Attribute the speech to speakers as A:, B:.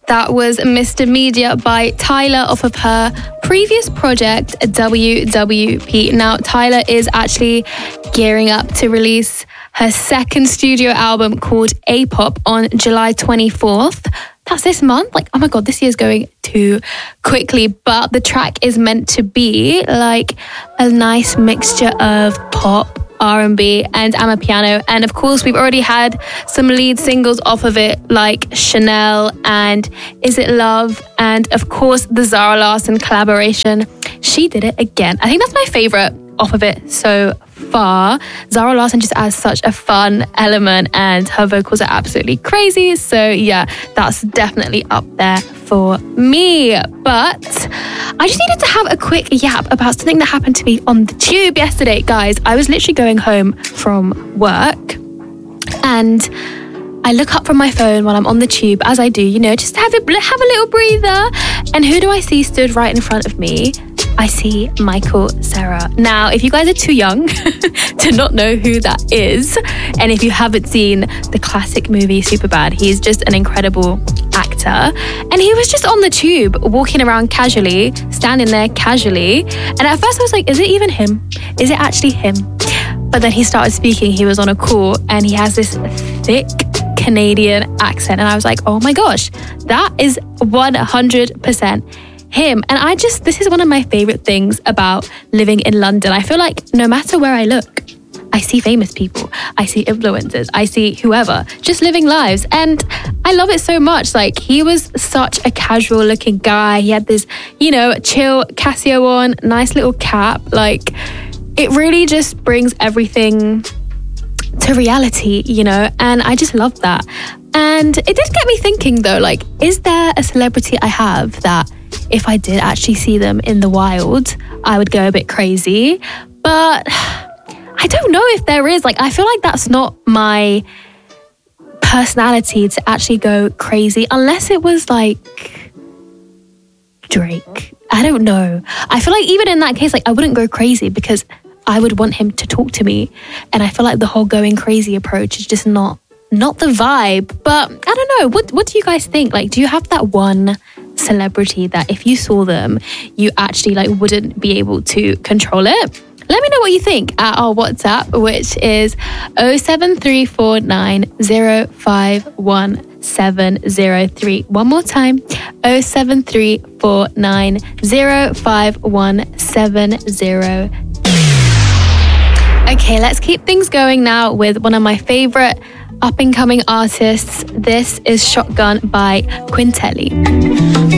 A: That was Mr. Media by Tyla off of her previous project, WWP. Now, Tyla is actually gearing up to release her second studio album called A-Pop on July 24th. That's this month. Like, oh my God, this year's going too quickly. But the track is meant to be like a nice mixture of pop, R&B and Amapiano. And of course, we've already had some lead singles off of it like Chanel and Is It Love? And of course, the Zara Larsson collaboration. She did it again. I think that's my favorite off of it so far. Zara Larsson just adds such a fun element and her vocals are absolutely crazy. So yeah, that's definitely up there for me. But I just needed to have a quick yap about something that happened to me on the tube yesterday. Guys, I was literally going home from work and I look up from my phone while I'm on the tube, as I do, you know, just to have a little breather. And who do I see stood right in front of me? I see Michael Cera. Now, if you guys are too young to not know who that is, and if you haven't seen the classic movie Superbad, he's just an incredible actor. And he was just on the tube, walking around casually, standing there casually. And at first I was like, is it even him? Is it actually him? But then he started speaking, he was on a call, and he has this thick Canadian accent. And I was like, oh my gosh, that is 100% him. And this is one of my favorite things about living in London. I feel like no matter where I look, I see famous people, I see influencers, I see whoever just living lives. And I love it so much. Like, he was such a casual looking guy. He had this, you know, chill Casio on, nice little cap. Like, it really just brings everything to reality, you know, and I just love that. And it did get me thinking though, like, is there a celebrity I have that if I did actually see them in the wild, I would go a bit crazy? But I don't know if there is. Like, I feel like that's not my personality to actually go crazy, unless it was like Drake. I don't know. I feel like even in that case, like, I wouldn't go crazy because I would want him to talk to me. And I feel like the whole going crazy approach is just not the vibe. But I don't know. What do you guys think? Like, do you have that one celebrity that if you saw them, you actually like wouldn't be able to control it? Let me know what you think at our WhatsApp, which is 07349051703. One more time, 07349051703. Okay, let's keep things going now with one of my favorite up-and-coming artists. This is Shotgun by Quintelli.